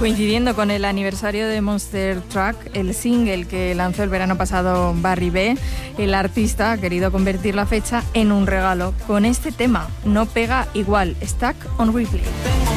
Coincidiendo con el aniversario de Monster Truck, el single que lanzó el verano pasado Barry B, el artista ha querido convertir la fecha en un regalo con este tema, No pega igual, Stuck on Replay.